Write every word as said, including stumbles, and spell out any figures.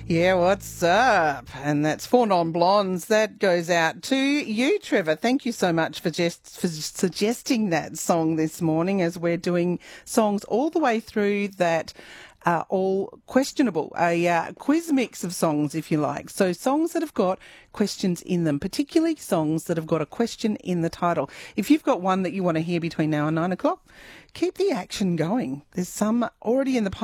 Yeah, what's up? And that's Four Non-Blondes. That goes out to you, Trevor. Thank you so much for just for suggesting that song this morning, as we're doing songs all the way through that are all questionable, a uh, quiz mix of songs, if you like. So songs that have got questions in them, particularly songs that have got a question in the title. If you've got one that you want to hear between now and nine o'clock, keep the action going. There's some already in the